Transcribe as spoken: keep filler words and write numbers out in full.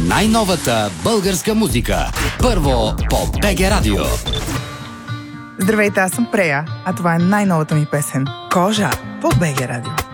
Най-новата българска музика. Първо по БГ Радио. Здравейте, аз съм Прея, а това е най-новата ми песен «Кожа» по БГ Радио.